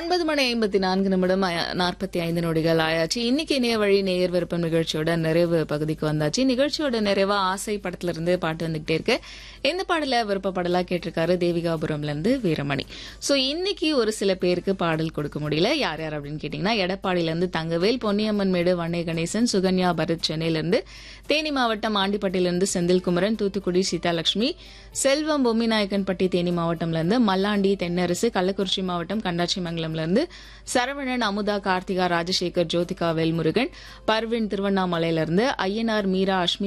9:54 45 நொடிகள் ஆயாச்சு. இன்னைக்கு இணைய வழி நேயர் விருப்பம் நிகழ்ச்சியோட நிறைவு பகுதிக்கு வந்தாச்சு. நிகழ்ச்சியோட நிறைவா ஆசை படத்துல இருந்து பாட்டு வந்துகிட்டே இருக்கு. இந்த பாடல விருப்பப்படலா கேட்டிருக்காரு தேவிகாபுரம்ல இருந்து வீரமணி. சோ இன்னைக்கு ஒரு சில பேருக்கு பாடல் கொடுக்க முடியல. யார் யார் அப்படின்னு கேட்டீங்கன்னா, எடப்பாடியில இருந்து தங்கவேல், பொன்னியம்மன் மேடு வன்னே கணேசன், சுகன்யா பரத் சென்னையில இருந்து, தேனி மாவட்டம் ஆண்டிப்பட்டியில இருந்து செந்தில்குமரன், தூத்துக்குடி சீதாலட்சுமி, செல்வம் பொம்மிநாயக்கன்பட்டி தேனி மாவட்டம்ல இருந்து, மல்லாண்டி தென்னரசு, கள்ளக்குறிச்சி மாவட்டம் கண்டாச்சிமங்கலம்ல இருந்து, சரவணன், அமுதா, கார்த்திகா, ராஜசேகர், ஜோதிகா, வேல்முருகன், பர்வின் திருவண்ணாமலையில இருந்து, ஐயனார், மீரா, அஷ்மி